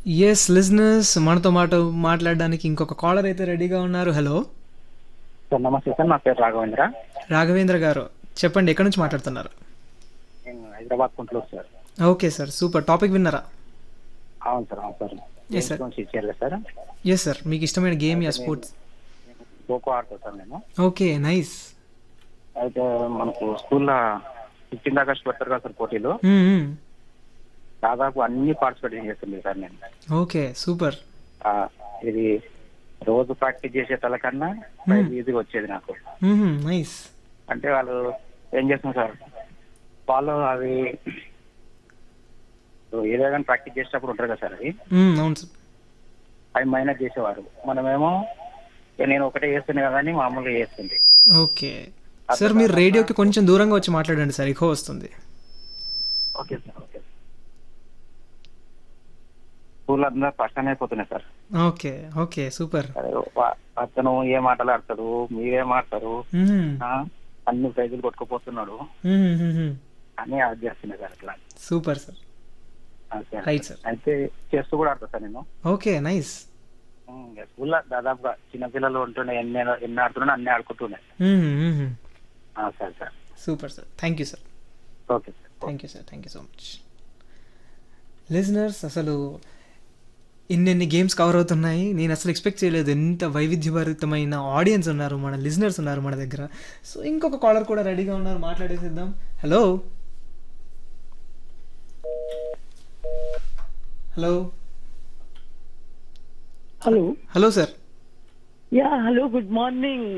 Yes listeners మనతో మాట్లాడడానికి ఇంకొక కాలర్ అయితే రెడీగా ఉన్నారు. హలో సార్ నమస్తే సార్, నా పేరు రాఘవేంద్ర. రాఘవేంద్ర గారు, చెప్పండి ఎక్కడి నుంచి మాట్లాడుతున్నారు? నేను Hyderabad Kunturu sir. Okay sir, super. Topic విన్నారా? అవును సార్, అవును సార్. Yes, sir. నుంచి ఇచ్చారు కదా సార్. ఎస్ సార్, మీకు ఇష్టమైన గేమ్ యా స్పోర్ట్స్? ఖోఖో ఆడుతా సార్ నేను. Okay, nice. అయితే మనకు స్కూల్లో 15 ఆగస్ట్ పెడతారు కదా సార్ పోటీలు. దాదాపు అన్ని పార్టిసిపేట్ చేస్తుంది సార్ నేను. Okay, super. ఆ, ఇది రోజు ప్రాక్టీస్ చేసే కన్నా ప్రైజ్ ఈజీగా వచ్చేది నాకు. నైస్. అంటే వాళ్ళు ఏం చేస్తున్నారు సార్, వాళ్ళు అవి ఏదో కానీ ప్రాక్టీస్ చేసేటప్పుడు ఉంటారు కదా సార్, అది అవును సార్. అవి మైనస్ చేసేవారు. మనమేమో నేను ఒకటే చేస్తున్నా కదా అని మామూలుగా చేస్తుంది. ఓకే సార్, మీరు రేడియోకి కొంచెం దూరంగా వచ్చి మాట్లాడండి సార్, ఎక్కువ వస్తుంది. Okay sir, okay. స్కూల్ అందరూ పర్సన్ అయిపోతున్నాయి సార్. Okay okay, super. అతను ఏం ఆటలు ఆడతారు, మీరేం ఆడతారు, అన్ని ప్రైజులు కొట్టుకుపోతున్నాడు అని అది చేస్తున్నాయి సార్. అట్లా సూపర్ సార్. Right sir. అయితే చేస్తూ కూడా ఆడతా సార్ నేను. Okay, nice. స్కూల్లో దాదాపుగా చిన్నపిల్లలు ఉంటుండే ఎన్ని ఆడుతున్నా అన్ని ఆడుకుంటున్నాయి. సరే sir. Super sir, thank you sir. Okay sir, thank you sir, thank you so much. Listeners, అసలు ఇన్నెన్ని గేమ్స్ కవర్ అవుతున్నాయి, నేను అసలు ఎక్స్పెక్ట్ చేయలేదు. ఎంత వైవిధ్యభరితమైన ఆడియన్స్ ఉన్నారు, మన లిజనర్స్ ఉన్నారు మన దగ్గర. సో ఇంకొక కాలర్ కూడా రెడీగా ఉన్నారు, మాట్లాడేసిద్దాం. Hello hello Hello. Hello sir. Yeah, hello, good morning.